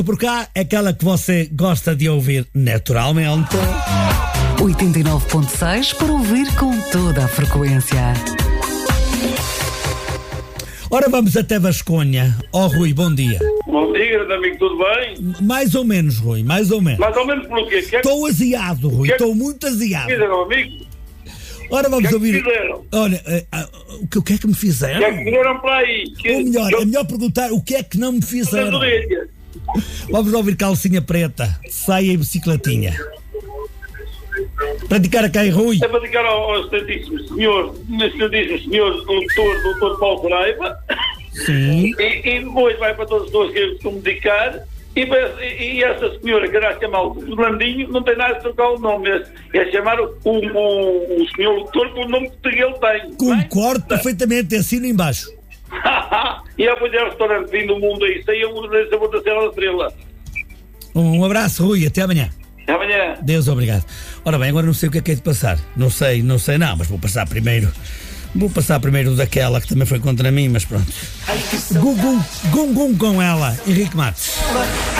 Por cá, aquela que você gosta de ouvir naturalmente. 89.6 para ouvir com toda a frequência. Ora, vamos até Vasconha. Rui, bom dia. Bom dia, grande amigo, tudo bem? Mais ou menos, Rui, mais ou menos. Mais ou menos pelo quê? Estou aziado, Rui, estou muito aziado. Fizeram, amigo? Ora, vamos ouvir. Que fizeram? Olha, o que é que me fizeram? O que é que fizeram para aí? Ou melhor, é melhor perguntar o que é que não me fizeram. Vamos ouvir Calcinha Preta, Saia e Bicicletinha. Para dedicar a quem, Rui? É para dedicar ao excelentíssimo senhor doutor Paulo Saraiva. Sim. E depois vai para todas as pessoas que eu costumo dedicar. E essa senhora que era chamar o Fernandinho não tem nada de trocar o nome. É chamar o senhor doutor pelo nome que ele tem. Concordo perfeitamente, assino em baixo. E é o melhor restaurante fim do mundo aí. Sem eu vou da Serra da Estrela. Um abraço, Rui, até amanhã. Até amanhã. Deus, obrigado. Ora bem, agora não sei o que é de passar. Não sei não, mas vou passar primeiro. Vou passar primeiro daquela que também foi contra mim, mas pronto. Gum com ela, Henrique Matos.